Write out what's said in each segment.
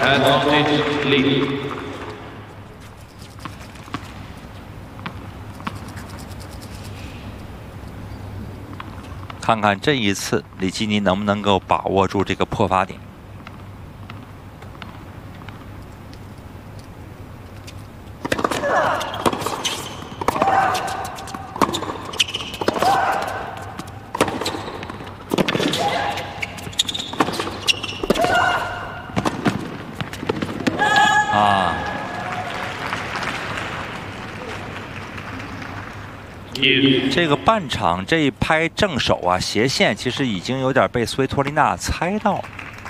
Advantage lead. 看看这一次里基尼能不能够把握住这个破发点。啊！ 这个半场这一拍正手啊，斜线其实已经有点被斯维托利娜猜到了。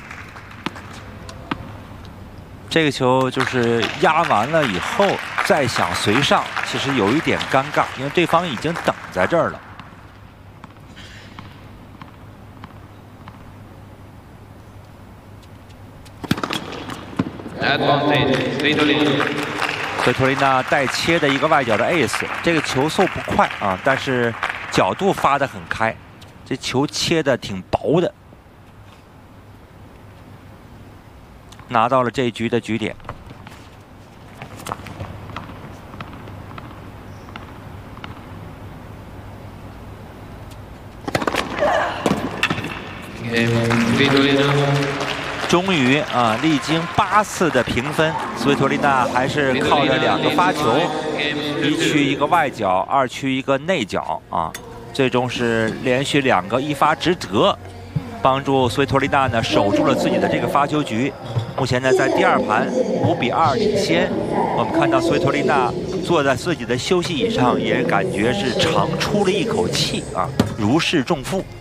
这个球就是压完了以后再想随上，其实有一点尴尬，因为对方已经等在这儿了。 Advantage Svitolina. 所以托利娜带切的一个外角的 ace， 这个球速不快啊，但是角度发得很开，这球切的挺薄的，拿到了这一局的局点。 Svitolina. 终于啊，历经8次的平分，斯维托利娜还是靠着2个发球，一区一个外角，2区一个内角啊，最终是连续2个一发直得，帮助斯维托利娜呢守住了自己的这个发球局。目前呢在第2盘5比2领先。我们看到斯维托利娜坐在自己的休息椅上，也感觉是长出了一口气啊，如释重负。